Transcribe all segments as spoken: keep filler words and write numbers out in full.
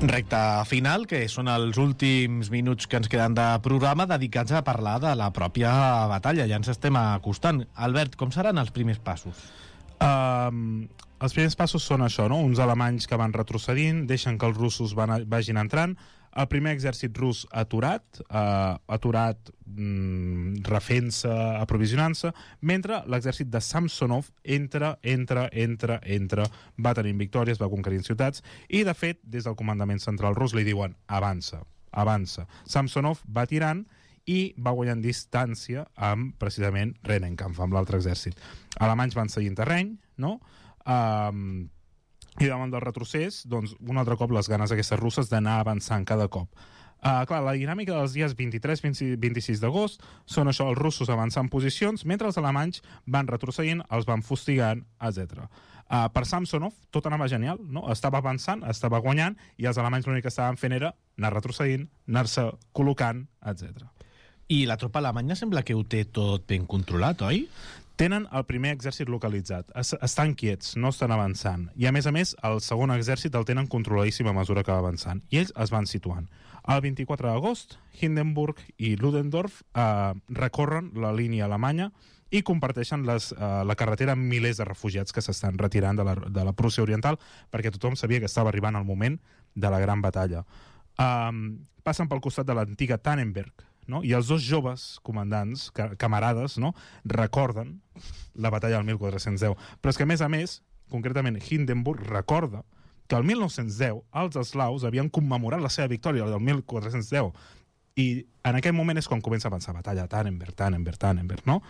Recte final, que són els últims minuts que ens queden de programa dedicats a parlar de la pròpia batalla. Ja ens estem acostant. Albert, com seran els primers passos? Um, els primers passos són això, no? Uns alemanys que van retrocedint, deixen que els russos van, vagin entrant. El primer exèrcit rus aturat, uh, aturat, mm, refent-se, aprovisionant-se, mentre l'exèrcit de Samsonov entra, entra, entra, entra, va tenint victòries, va conquerint ciutats, i de fet, des del comandament central rus li diuen avança, avança. Samsonov va tirant i va guanyant distància amb, precisament, Rennenkampf, amb l'altre exèrcit. Alemanys van seguint terreny, no? Um, i davant del retrocés, doncs, un altre cop les ganes aquestes russes d'anar avançant cada cop. Uh, clar, la dinàmica dels dies vint-i-tres vint-i-sis d'agost són això, els russos avançant posicions, mentre els alemanys van retrocedint, els van fustigant, etcètera. Uh, per Samsonov, tot anava genial, no? Estava avançant, estava guanyant, i els alemanys l'únic que estaven fent era anar retrocedint, anar-se col·locant, etcètera. I la tropa alemanya sembla que ho té tot ben controlat, oi? Tenen el primer exèrcit localitzat. Es, estan quiets, no estan avançant. I, a més a més, el segon exèrcit el tenen controladíssim a mesura que va avançant. I ells es van situant. El vint-i-quatre d'agost, Hindenburg i Ludendorff eh, recorren la línia alemanya i comparteixen les, eh, la carretera amb milers de refugiats que s'estan retirant de la, de la Prússia Oriental, perquè tothom sabia que estava arribant el moment de la gran batalla. Um, passen pel costat de l'antiga Tannenberg, no? I els dos joves comandants, ca camarades, no? recorden la batalla del mil quatre-cents deu. Però és que, a més a més, concretament Hindenburg recorda que el mil nou-cents deu els eslaus havien commemorat la seva victòria del mil quatre-cents deu. I en aquest moment és quan comença a pensar batalla Tannenberg, Tannenberg, Tannenberg, no?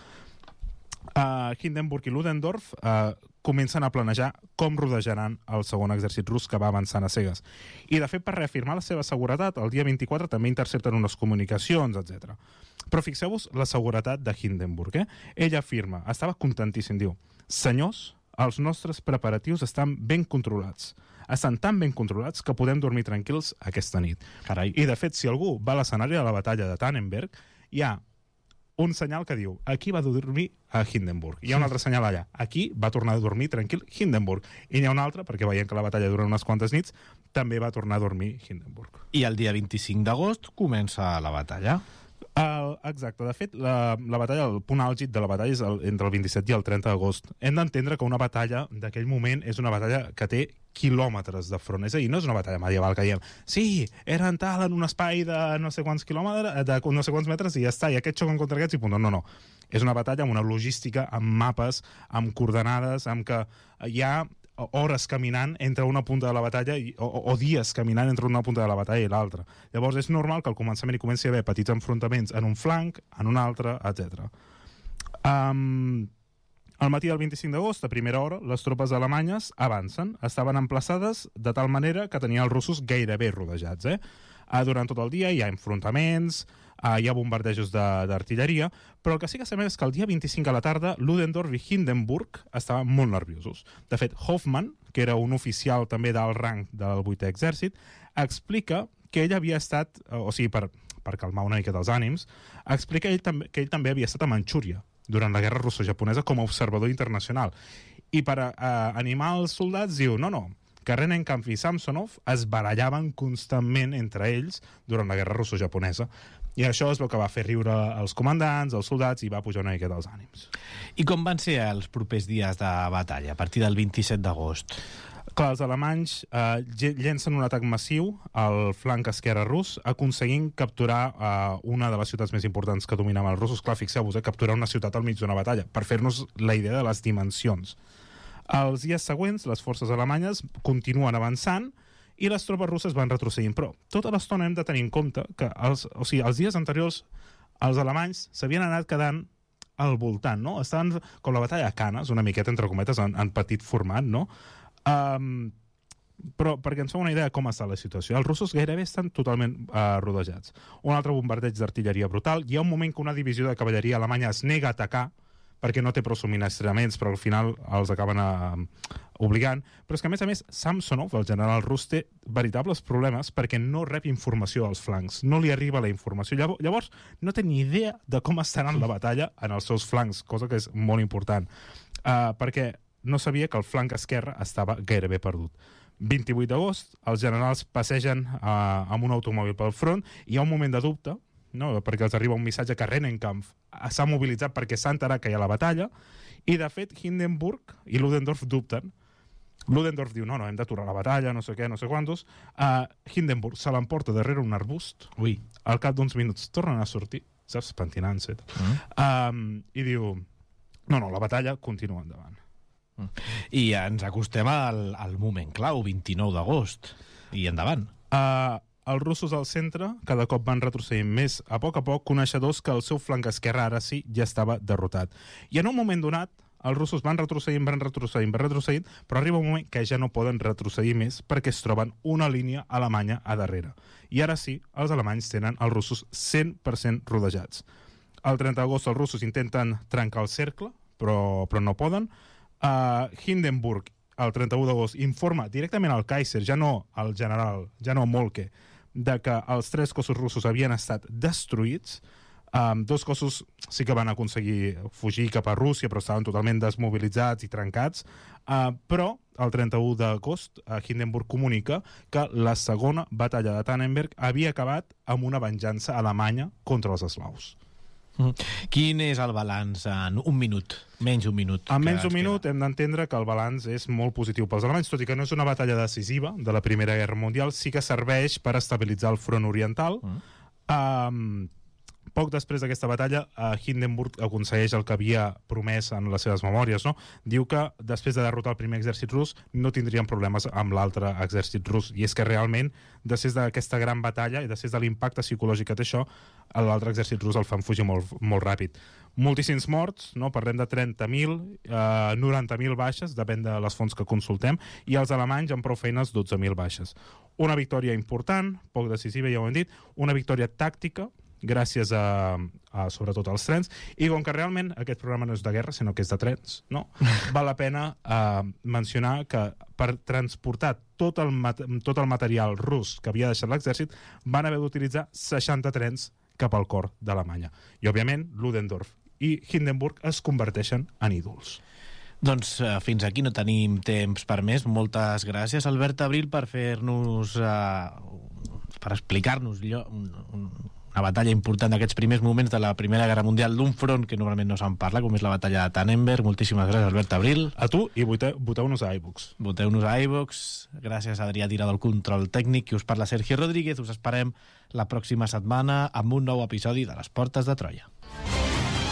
Uh, Hindenburg i Ludendorff uh, comencen a planejar com rodejaran el segon exèrcit rus que va avançant a cegues. I, de fet, per reafirmar la seva seguretat, el dia vint-i-quatre també intercepten unes comunicacions, etcètera. Però fixeu-vos la seguretat de Hindenburg, eh? Ell afirma, estava contentíssim, diu: senyors, els nostres preparatius estan ben controlats. Estan tan ben controlats que podem dormir tranquils aquesta nit. Carai. I, de fet, si algú va a l'escenari de la batalla de Tannenberg, hi ha un senyal que diu, aquí va dormir a Hindenburg. Hi ha un altre senyal allà, aquí va tornar a dormir tranquil Hindenburg. I n'hi ha un altre, perquè veiem que la batalla dura unes quantes nits, també va tornar a dormir Hindenburg. I el dia vint-i-cinc d'agost comença la batalla. Uh, exacte, de fet la, la batalla, el punt àlgid de la batalla és el, entre el vint-i-set i el trenta d'agost. Hem d'entendre que una batalla d'aquell moment és una batalla que té quilòmetres de front, és a dir, no és una batalla medieval que diem, sí, eren tal en un espai de no sé quants quilòmetres, de no sé quants metres i ja està, i aquest xoquen contra aquests i punt. No, no, és una batalla amb una logística, amb mapes, amb coordenades, amb que hi ha hores caminant entre una punta de la batalla i, o, o dies caminant entre una punta de la batalla i l'altra. Llavors és normal que al començament hi comenci a haver petits enfrontaments en un flanc, en un altre, etcètera. Um, al matí del vint-i-cinc d'agost, a primera hora, les tropes alemanyes avancen. Estaven emplaçades de tal manera que tenien els russos gairebé rodejats. Eh? Uh, durant tot el dia hi ha enfrontaments, Uh, hi ha bombardejos d'artilleria, però el que sí que sabem és que el dia vint-i-cinc a la tarda Ludendorff i Hindenburg estaven molt nerviosos. De fet, Hoffmann, que era un oficial també d'alt rang del vuitè exèrcit, explica que ell havia estat, o sigui, per, per calmar una mica dels ànims, explica ell també, que ell també havia estat a Manxúria durant la guerra russo-japonesa com a observador internacional. I per uh, animar els soldats diu, no, no, que Rennenkampf i Samsonov es barallaven constantment entre ells durant la guerra russo-japonesa. I això és el que va fer riure els comandants, els soldats, i va pujar una mica dels ànims. I com van ser els propers dies de batalla, a partir del vint-i-set d'agost? Clar, els alemanys eh, llencen un atac massiu al flanc esquerre rus, aconseguint capturar eh, una de les ciutats més importants que dominaven els russos. Clar, fixeu-vos, eh, capturar una ciutat al mig d'una batalla, per fer-nos la idea de les dimensions. Els dies següents, les forces alemanyes continuen avançant i les tropes russes van retrocedint. Però tota l'estona hem de tenir en compte que els, o sigui, els dies anteriors els alemanys s'havien anat quedant al voltant, no? Estaven com la batalla de Canes, una miqueta, entre cometes, en, en petit format, no? Um, però perquè ens fa una idea de com està la situació. Els russos gairebé estan totalment uh, rodejats. Un altre bombardeig d'artilleria brutal. Hi ha un moment que una divisió de cavalleria alemanya es nega a atacar perquè no té prou subministraments, però al final els acaben uh, obligant. Però és que, a més a més, Samsonov, el general rus, té veritables problemes perquè no rep informació als flancs, no li arriba la informació. Llavors, llavors no té ni idea de com estaran la batalla en els seus flancs, cosa que és molt important, uh, perquè no sabia que el flanc esquerre estava gairebé perdut. vint-i-vuit d'agost, els generals passegen eh, amb un automòbil pel front i hi ha un moment de dubte, no? Perquè els arriba un missatge que Rennenkampf s'ha mobilitzat perquè s'ha enterat que hi ha la batalla, i de fet Hindenburg i Ludendorff dubten. Ludendorff diu, no, no, hem d'aturar la batalla, no sé què, no sé quantos. Uh, Hindenburg se l'emporta darrere un arbust. Ui. Al cap d'uns minuts tornen a sortir, saps? Pentinant-se. Mm. Um, I diu, no, no, la batalla continua endavant. Mm. I ens acostem al, al moment clau, vint-i-nou d'agost. I endavant. Uh, els russos al centre cada cop van retrocedint més a poc a poc, coneixedors que el seu flanc esquerre ara sí ja estava derrotat. I en un moment donat, els russos van retrocedint, van retrocedint, van retrocedint, però arriba un moment que ja no poden retrocedir més perquè es troben una línia alemanya a darrere. I ara sí, els alemanys tenen els russos cent per cent rodejats. El trenta d'agost els russos intenten trencar el cercle, però, però no poden. Uh, Hindenburg, el trenta-u d'agost, informa directament al Kaiser, ja no al general, ja no a Moltke, de que els tres cossos russos havien estat destruïts. Um, dos cossos sí que van aconseguir fugir cap a Rússia, però estaven totalment desmobilitzats i trencats. Uh, però el trenta-u d'agost uh, Hindenburg comunica que la segona batalla de Tannenberg havia acabat amb una venjança alemanya contra els eslaus. Mm. Quin és el balanç en un minut? Menys un minut. En menys un minut hem d'entendre que el balanç és molt positiu pels alemanys, tot i que no és una batalla decisiva de la Primera Guerra Mundial, sí que serveix per estabilitzar el front oriental. Mm. Um, Poc després d'aquesta batalla, eh, Hindenburg aconsegueix el que havia promès en les seves memòries, no? Diu que després de derrotar el primer exèrcit rus no tindrien problemes amb l'altre exèrcit rus. I és que realment, després d'aquesta gran batalla i després de l'impacte psicològic que té això, l'altre exèrcit rus el fan fugir molt, molt ràpid. Moltíssims morts, no? Parlem de trenta mil, eh, noranta mil baixes, depèn de les fonts que consultem, i els alemanys amb prou feines dotze mil baixes. Una victòria important, poc decisiva, ja ho hem dit, una victòria tàctica, gràcies a, a sobretot als trens, i com que realment aquest programa no és de guerra, sinó que és de trens, no? Val la pena uh, mencionar que per transportar tot el, mat tot el material rus que havia deixat l'exèrcit van haver d'utilitzar seixanta trens cap al cor d'Alemanya. I, òbviament, Ludendorff i Hindenburg es converteixen en ídols. Doncs uh, fins aquí no tenim temps per més. Moltes gràcies, Albert Abril, per fer-nos... Uh, per explicar-nos un, un, una batalla important d'aquests primers moments de la Primera Guerra Mundial d'un front que normalment no se'n parla, com és la batalla de Tannenberg. Moltíssimes gràcies, Albert Abril. A tu, i voteu-nos a iVox. Voteu-nos a iVox. Gràcies a Adrià Tira del control tècnic, i us parla Sergi Rodríguez. Us esperem la pròxima setmana amb un nou episodi de Les Portes de Troia.